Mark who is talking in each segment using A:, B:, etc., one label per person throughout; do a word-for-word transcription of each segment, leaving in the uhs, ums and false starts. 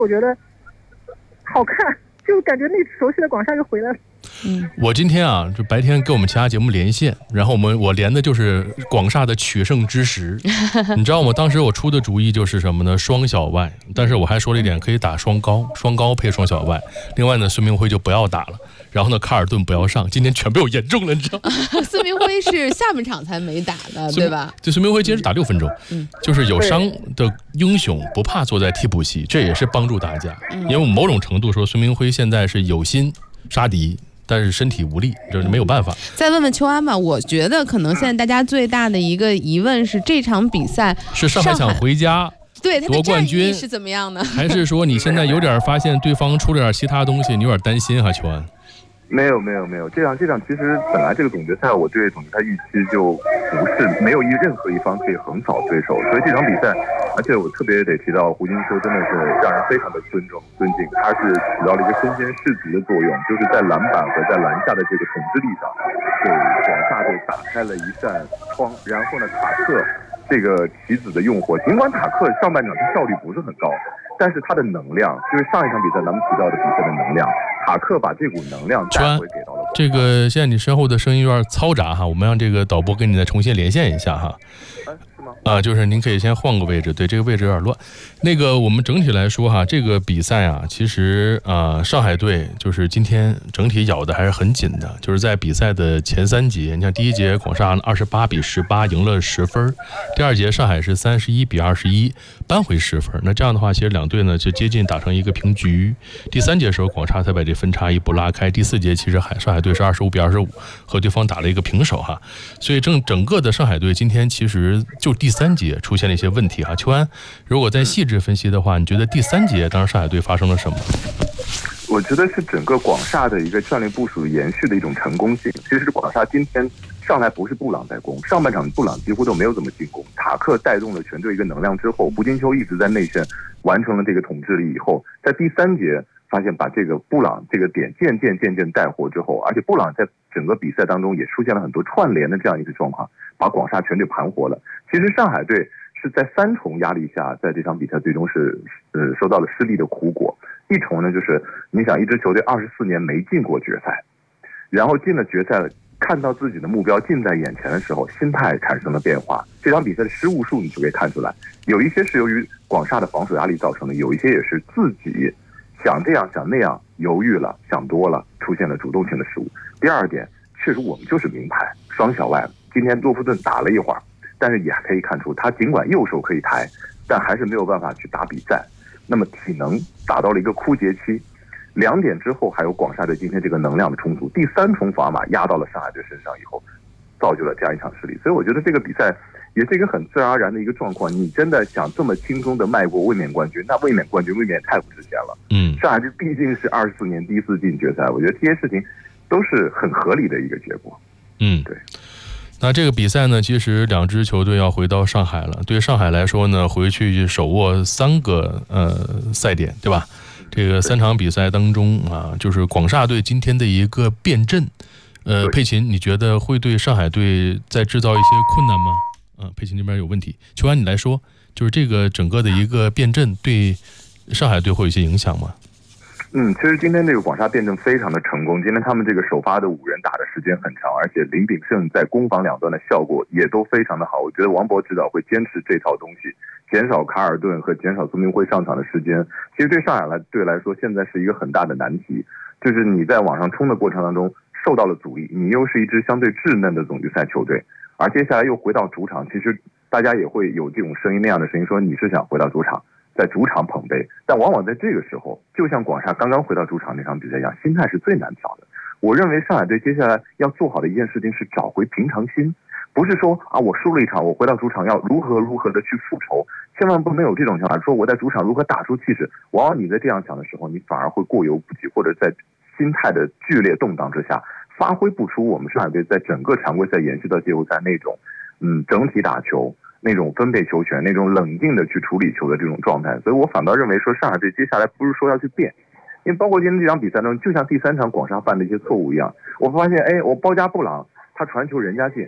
A: 我觉得好看，就感觉那熟悉的广厦又回来了。
B: 嗯，我今天啊，就白天跟我们其他节目连线，然后我们我连的就是广厦的取胜之时，你知道吗？当时我出的主意就是什么呢？双小外，但是我还说了一点，可以打双高，双高配双小外。另外呢，孙明辉就不要打了，然后呢，卡尔顿不要上，今天全被我言中了，你知道吗？
C: 孙明辉是下半场才没打的，对吧？
B: 这孙明辉今天是打六分钟，
C: 嗯，
B: 就是有伤的英雄不怕坐在替补席，这也是帮助大家，因为我们某种程度说，孙明辉现在是有心杀敌。但是身体无力，就是没有办法。
C: 再问问秋安吧，我觉得可能现在大家最大的一个疑问是，这场比赛
B: 是上海想回家，
C: 对他
B: 夺冠军
C: 是怎么样的？
B: 还是说你现在有点发现对方出了点其他东西，你有点担心哈，秋安？
D: 没有没有没有，这场这场其实本来这个总决赛我对总决赛预期就不是没有一任何一方可以横扫对手，所以这场比赛，而且我特别得提到胡金秋真的是让人非常的尊重尊敬，他是起到了一个身先士卒的作用，就是在篮板和在篮下的这个统治力上，给广厦队打开了一扇窗。然后呢，塔克这个棋子的用火，尽管塔克上半场他效率不是很高，但是他的能量，就是上一场比赛咱们提到的比赛的能量。塔克把这股能量带回给到了
B: 这个。现在你身后的声音有点嘈杂哈，我们让这个导播跟你再重新连线一下哈。啊，就是您可以先换个位置，对，这个位置有点乱。那个我们整体来说哈，这个比赛啊，其实啊、呃，上海队就是今天整体咬的还是很紧的，就是在比赛的前三节，你看第一节广厦二十八比十八赢了十分，第二节上海是三十一比二十一扳回十分，那这样的话，其实两队呢就接近打成一个平局。第三节的时候，广厦才把这分差一步拉开，第四节其实海上海队是二十五比二十五和对方打了一个平手哈，所以整整个的上海队今天其实就第三节出现了一些问题哈。秋安，如果再细致分析的话，你觉得第三节当时上海队发生了什么？
D: 我觉得是整个广厦的一个战略部署延续的一种成功性。其实广厦今天上来不是布朗在攻，上半场布朗几乎都没有怎么进攻，塔克带动了全队一个能量之后，胡金秋一直在内线完成了这个统治力以后，在第三节发现把这个布朗这个点渐渐渐渐带活之后，而且布朗在整个比赛当中也出现了很多串联的这样一个状况，把广厦全队盘活了。其实上海队是在三重压力下，在这场比赛最终是呃收到了失利的苦果。一重呢，就是你想一支球队二十四年没进过决赛，然后进了决赛，看到自己的目标近在眼前的时候，心态产生了变化。这场比赛的失误数你就可以看出来，有一些是由于广厦的防守压力造成的，有一些也是自己想这样想那样犹豫了，想多了，出现了主动性的失误。第二点，确实我们就是名牌双小外，今天洛夫顿打了一会儿，但是也可以看出他尽管右手可以抬，但还是没有办法去打比赛，那么体能达到了一个枯竭期。两点之后还有广厦队今天这个能量的充足，第三重砝码压到了上海队身上以后，造就了这样一场失利。所以我觉得这个比赛也是一个很自然而然的一个状况。你真的想这么轻松的迈过卫冕冠军，那卫冕冠军未免太不值钱了。
B: 嗯，
D: 上海队毕竟是二十四年第一次进决赛，我觉得这些事情都是很合理的一个结果。
B: 嗯，
D: 对。
B: 那这个比赛呢，其实两支球队要回到上海了。对上海来说呢，回去手握三个呃赛点，对吧？这个三场比赛当中啊，就是广厦队今天的一个变阵，呃，佩琴，你觉得会对上海队再制造一些困难吗？啊，佩琴这边有问题，秋安你来说，就是这个整个的一个变阵对上海队会有一些影响吗？
D: 嗯，其实今天这个广厦辩证非常的成功。今天他们这个首发的五人打的时间很长，而且林炳胜在攻防两端的效果也都非常的好。我觉得王博指导会坚持这套东西，减少卡尔顿和减少孙明辉上场的时间。其实对上海来队来说，现在是一个很大的难题，就是你在往上冲的过程当中受到了阻力，你又是一支相对稚嫩的总决赛球队，而接下来又回到主场，其实大家也会有这种声音，那样的声音说你是想回到主场。在主场捧杯，但往往在这个时候，就像广厦刚刚回到主场那场比赛一样，心态是最难调的。我认为上海队接下来要做好的一件事情是找回平常心，不是说啊我输了一场，我回到主场要如何如何的去复仇，千万不能有这种想法，说我在主场如何打出气势。往往你在这样想的时候，你反而会过犹不及，或者在心态的剧烈动荡之下，发挥不出我们上海队在整个常规赛延续到季后赛那种嗯整体打球。那种分配球权，那种冷静的去处理球的这种状态，所以我反倒认为说上海队接下来不是说要去变，因为包括今天这场比赛中，就像第三场广厦犯的一些错误一样，我发现，哎，我包夹布朗，他传球人家进，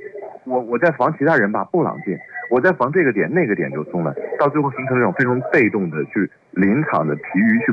D: 我我在防其他人吧，布朗进，我在防这个点那个点就松了，到最后形成这种非常被动的去临场的疲于去